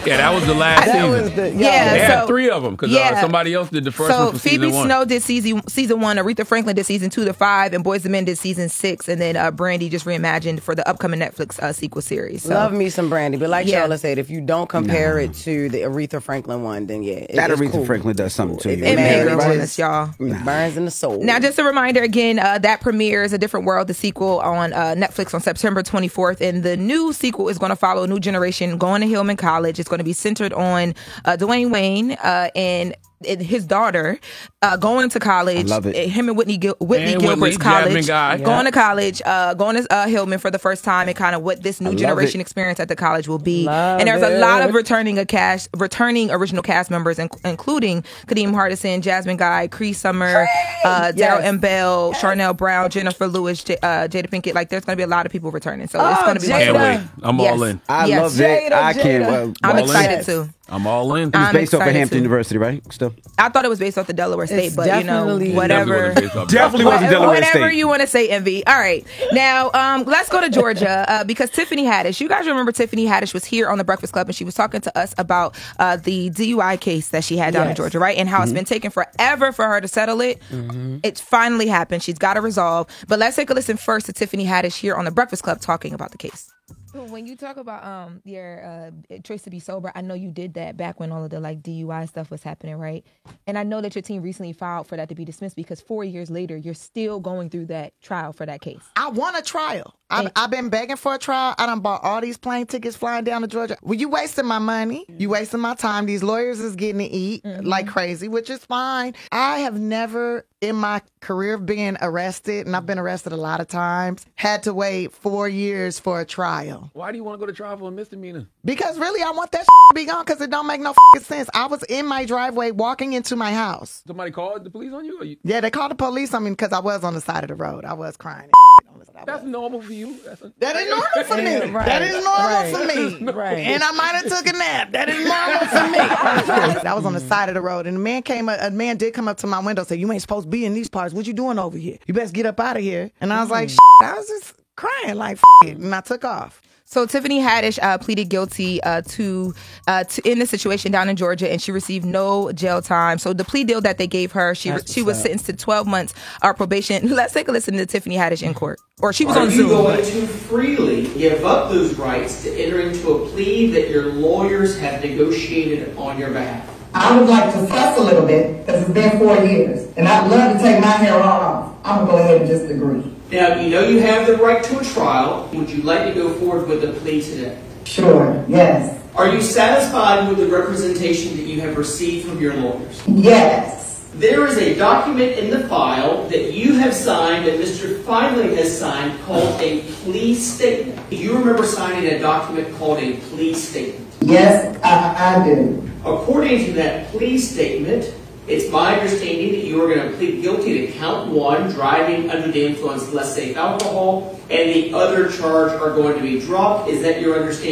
Yeah, that was the last season. They had 3 of them because somebody else did the first one for Phoebe season 1. Snow did season 1, Aretha Franklin did season 2 to 5, and Boyz II Men did season 6, and then Brandy just reimagined for the upcoming Netflix sequel series. So. Love me some Brandy, but like Charlotte said, if you don't compare it to the Aretha Franklin one, then that Aretha Franklin does something to you. It made on us, y'all. It burns in the soul. Now, just a reminder again, that premieres A Different World, the sequel on Netflix on September 24th, and the new sequel is going to follow a new generation going to Hillman College. It's going to be centered on Dwayne Wayne and his daughter going to college. I love it. Him and Whitney Gilbert's college. Going to college, going to Hillman for the first time, and kind of what this new generation experience at the college will be. And there's a lot of returning original cast members, including Kadeem Hardison, Jasmine Guy, Cree Summer, Daryl M. Bell, Charnel Brown, Jennifer Lewis, Jada Pinkett. Like, there's going to be a lot of people returning. So it's going to be Can't wait. I'm all in. I love it. I can't. I'm excited too. I'm all in. It's based off of Hampton University, right? Still, I thought it was based off the Delaware State, but whatever. Definitely wasn't Delaware State. Whatever you want to say, Envy. All right, now let's go to Georgia because Tiffany Haddish. You guys remember Tiffany Haddish was here on the Breakfast Club, and she was talking to us about the DUI case that she had down in Georgia, right? And how it's been taking forever for her to settle it. It's finally happened. She's got to resolve. But let's take a listen first to Tiffany Haddish here on the Breakfast Club talking about the case. When you talk about your choice to be sober, I know you did that back when all of the DUI stuff was happening, right? And I know that your team recently filed for that to be dismissed because 4 years later, you're still going through that trial for that case. I want a trial. I've been begging for a trial. I done bought all these plane tickets flying down to Georgia. Well, you wasting my money. You wasting my time. These lawyers is getting to eat like crazy, which is fine. I have never in my career of being arrested, and I've been arrested a lot of times, had to wait 4 years for a trial. Why do you want to go to trial for a misdemeanor? Because really, I want that to be gone because it don't make no sense. I was in my driveway walking into my house. Somebody called the police on you? Or Yeah, they called the police on me because I was on the side of the road. I was crying. That's normal for you. That is normal for me. That is normal for me. Right. And I might have took a nap. That is normal for me. I was on the side of the road, and a man did come up to my window and say, "You ain't supposed to be in these parts. What you doing over here? You best get up out of here." And I was like, I was just crying like it, and I took off. So Tiffany Haddish pleaded guilty to in the situation down in Georgia, and she received no jail time. So the plea deal that they gave her, she was sentenced to 12 months probation. Let's take a listen to Tiffany Haddish in court. Or she was on Zoom. Are you going to freely give up those rights to enter into a plea that your lawyers have negotiated on your behalf? I would like to fuss a little bit because it's been 4 years, and I'd love to take my hair all off. I'm going to go ahead and just agree. Now, you know you have the right to a trial. Would you like to go forward with the plea today? Sure, yes. Are you satisfied with the representation that you have received from your lawyers? Yes. There is a document in the file that you have signed, that Mr. Feiling has signed, called a plea statement. Do you remember signing a document called a plea statement? Yes, I do. According to that plea statement, it's my understanding that you are going to plead guilty to count 1, driving under the influence of less safe alcohol, and the other charge are going to be dropped. Is that your understanding?